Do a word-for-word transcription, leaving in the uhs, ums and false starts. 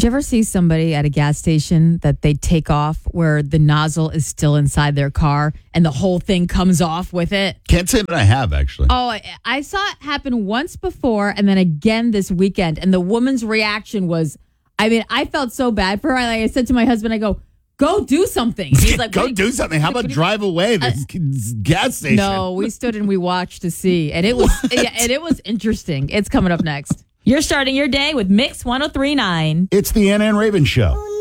you ever see somebody at a gas station that they take off where the nozzle is still inside their car and the whole thing comes off with it? Can't say that I have, actually. Oh, I- I saw it happen once before and then again this weekend. And the woman's reaction was, I mean, I felt so bad for her. I, like I said to my husband, I go, go do something. He's like, Go "What do something. How about drive away this gas station? No, we stood and we watched to see. And it was yeah, and it was interesting. It's coming up next. You're starting your day with Mix one oh three point nine. It's the Ann Ann Raven Show.